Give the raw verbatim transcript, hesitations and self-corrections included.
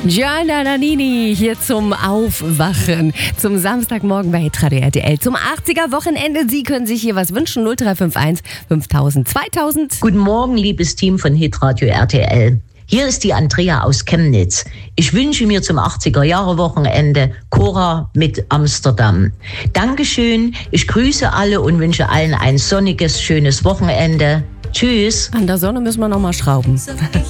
Gianna Nannini hier zum Aufwachen, zum Samstagmorgen bei Hitradio R T L, zum achtziger-Wochenende. Sie können sich hier was wünschen, null drei fünf eins fünftausend zweitausend. Guten Morgen, liebes Team von Hitradio R T L. Hier ist die Andrea aus Chemnitz. Ich wünsche mir zum achtziger-Jahre-Wochenende Cora mit Amsterdam. Dankeschön, ich grüße alle und wünsche allen ein sonniges, schönes Wochenende. Tschüss. An der Sonne müssen wir noch mal schrauben.